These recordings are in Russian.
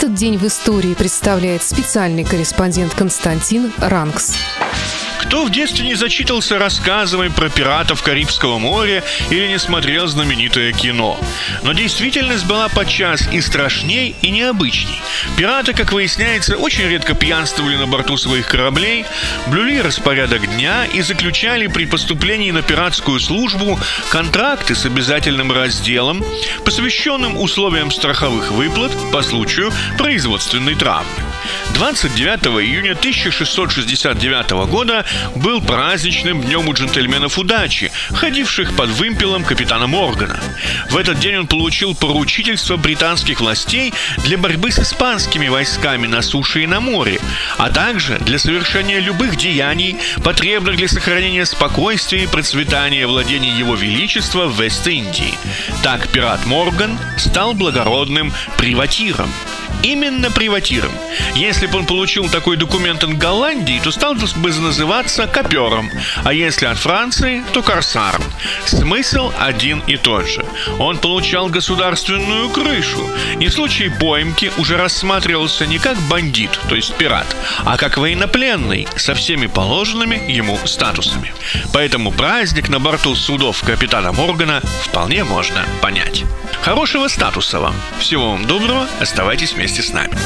Этот день в истории представляет специальный корреспондент Константин Ранкс. Кто в детстве не зачитался рассказами про пиратов Карибского моря или не смотрел знаменитое кино? Но действительность была подчас и страшней, и необычней. Пираты, как выясняется, очень редко пьянствовали на борту своих кораблей, блюли распорядок дня и заключали при поступлении на пиратскую службу контракты с обязательным разделом, посвященным условиям страховых выплат по случаю производственной травмы. 29 июня 1669 года был праздничным днем у джентльменов удачи, ходивших под вымпелом капитана Моргана. В этот день он получил поручительство британских властей для борьбы с испанскими войсками на суше и на море, а также для совершения любых деяний, потребных для сохранения спокойствия и процветания владений Его Величества в Вест-Индии. Так пират Морган стал благородным приватиром. Именно приватиром. Если бы он получил такой документ от Голландии, то стал бы называться копером, а если от Франции, то корсаром. Смысл один и тот же. Он получал государственную крышу, и в случае поимки уже рассматривался не как бандит, то есть пират, а как военнопленный со всеми положенными ему статусами. Поэтому праздник на борту судов капитана Моргана вполне можно понять. Хорошего статуса вам. Всего вам доброго. Оставайтесь вместе с нами.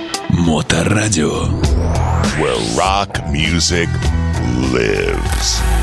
Моторадио. Where rock music lives.